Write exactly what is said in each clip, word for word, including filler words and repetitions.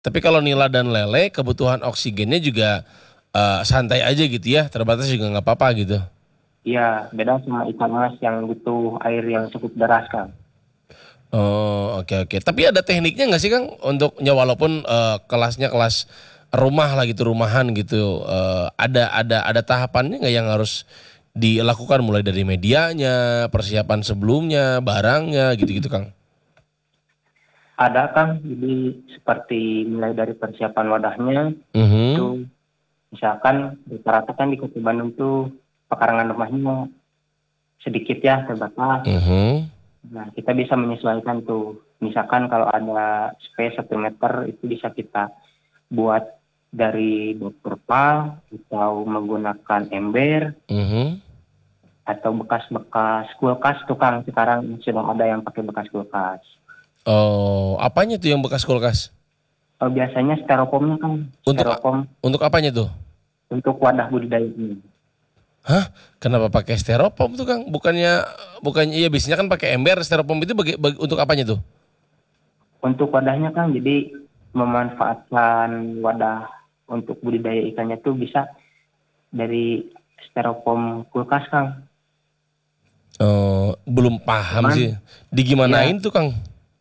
Tapi kalau nila dan lele kebutuhan oksigennya juga eh, santai aja gitu ya, terbatas juga nggak apa-apa gitu. Iya, beda sama ikan mas yang butuh air yang cukup deras Kang. Oh, oke oke. Tapi ada tekniknya nggak sih Kang untuk ya walaupun eh, kelasnya kelas rumah lah gitu, rumahan gitu. Eh, ada ada ada tahapannya nggak yang harus dilakukan mulai dari medianya, persiapan sebelumnya, barangnya gitu-gitu Kang. Ada Kang, jadi seperti mulai dari persiapan wadahnya, Mhm. itu misalkan rata-rata kan di Kota Bandung tuh pekarangan rumahnya sedikit ya, terbatas. Mhm. Nah, kita bisa menyesuaikan tuh. Misalkan kalau ada space satu meter itu bisa kita buat dari bot terpal atau menggunakan ember Mhm. atau bekas-bekas kulkas tukang sekarang sudah ada yang pakai bekas kulkas. Oh, apanya tuh yang bekas kulkas? Eh, biasanya styrofoamnya kan Untuk a- styrofoam untuk apanya tuh? untuk wadah budidaya ini. Hah? Kenapa pakai styrofoam tuh Kang? Bukannya bukannya iya biasanya kan pakai ember, styrofoam itu bagi, bagi- untuk apanya tuh? Untuk wadahnya kan jadi memanfaatkan wadah untuk budidaya ikannya tuh bisa dari styrofoam kulkas Kang. Oh, belum paham sih. Cuman Digimanain ya, tuh Kang?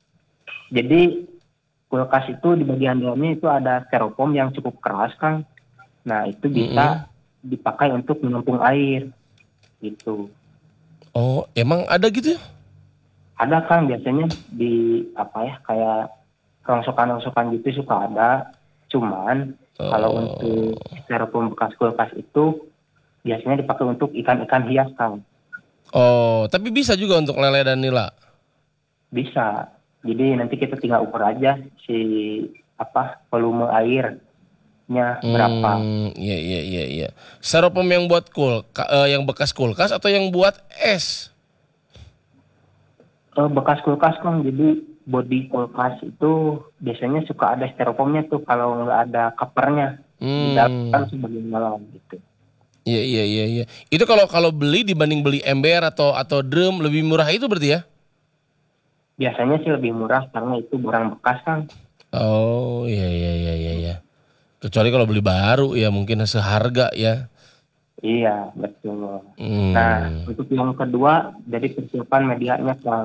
jadi kulkas itu di bagian dalamnya itu ada styrofoam yang cukup keras Kang. Nah, itu Mm-mm. bisa dipakai untuk menampung air gitu. Oh, emang ada gitu ya? Ada Kang biasanya di apa ya kayak rongsokan-rongsokan gitu suka ada. Cuman kalau Oh, untuk styrofoam bekas kulkas itu biasanya dipakai untuk ikan-ikan hias Kang. oh, tapi bisa juga untuk lele dan nila. Bisa. Jadi nanti kita tinggal ukur aja si apa volume airnya berapa. Hmm, iya iya iya iya. Styrofoam yang buat kul, ka- eh, yang bekas kulkas atau yang buat es? Eh, bekas kulkas Kang, jadi body kulkas itu biasanya suka ada styrofoamnya tuh kalau nggak ada covernya di dalam kan Hmm, sebagian dalam gitu. iya iya iya iya. Itu kalau kalau beli dibanding beli ember atau atau drum lebih murah itu berarti ya? Biasanya sih lebih murah karena itu barang bekas Kang. Oh, iya iya iya iya iya. Kecuali kalau beli baru ya mungkin seharga ya. Iya, betul. Nah, Hmm. untuk yang kedua dari persiapan medianya Kang.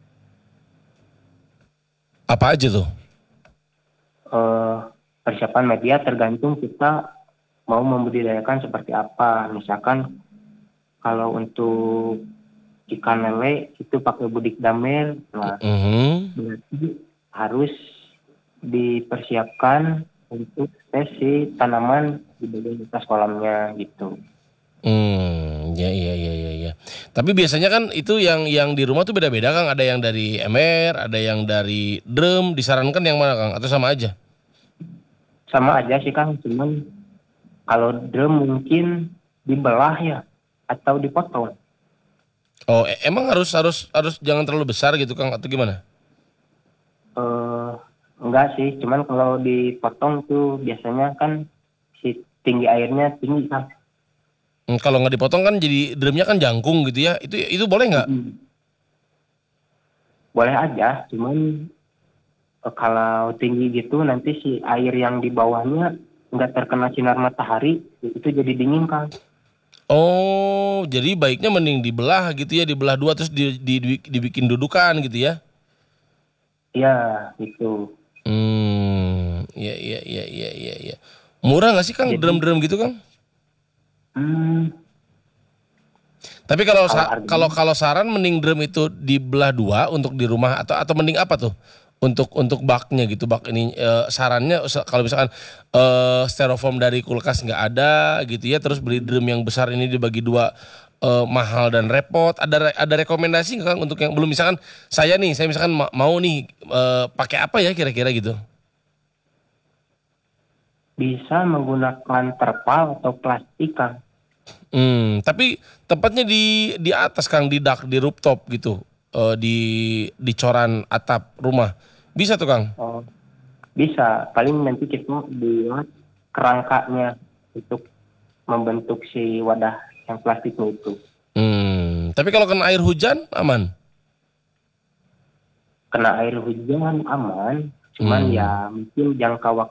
Apa aja tuh? Eh, persiapan media tergantung kita mau membudidayakan seperti apa. Misalkan kalau untuk ikan lele itu pakai budik damel, nah Mhm. berarti harus dipersiapkan untuk spesies tanaman di bagian atas kolamnya gitu. Hmm, ya iya iya iya iya. Tapi biasanya kan itu yang yang di rumah tuh beda-beda Kang. Ada yang dari ember, ada yang dari drum. Disarankan yang mana Kang? Atau sama aja? Sama aja sih Kang, cuman kalau drum mungkin dibelah ya atau dipotong. Oh, e- emang harus harus harus jangan terlalu besar gitu Kang atau gimana? Eh, enggak sih, cuman kalau dipotong tuh biasanya kan si tinggi airnya tinggi Kang. Hmm, kalau nggak dipotong kan jadi drumnya kan jangkung gitu ya. Itu itu boleh nggak? Mm-mm. Boleh aja, cuman eh, kalau tinggi gitu nanti si air yang di bawahnya nggak terkena sinar matahari itu jadi dingin Kang. Oh, jadi baiknya mending dibelah gitu ya, dibelah dua terus di, di- di- dibikin dudukan gitu ya. Iya, itu. Hmm, iya iya iya iya iya iya. Murah nggak sih Kang Jadi drum-drum gitu Kang? hmm, Tapi kalau kalau sa- kalau harganya kalau saran mending drum itu dibelah dua untuk di rumah atau atau mending apa tuh? Untuk untuk baknya gitu, bak ini eh, sarannya se- kalau misalkan eh styrofoam dari kulkas nggak ada gitu ya, terus beli drum yang besar ini dibagi dua eh, mahal dan repot. Ada re- ada rekomendasi nggak Kang untuk yang belum misalkan saya nih, saya misalkan ma- mau nih eh, pakai apa ya kira-kira gitu? bisa menggunakan terpal atau plastik Kang. Hmm, tapi tempatnya di di atas Kang di dak di rooftop gitu. Eh, di di coran atap rumah. Bisa tuh Kang. Oh, bisa. Paling nanti kita buat kerangkanya untuk membentuk si wadah yang plastiknya itu. Hmm, tapi kalau kena air hujan aman. Kena air hujan aman. Cuman Hmm. ya mungkin jangka waktu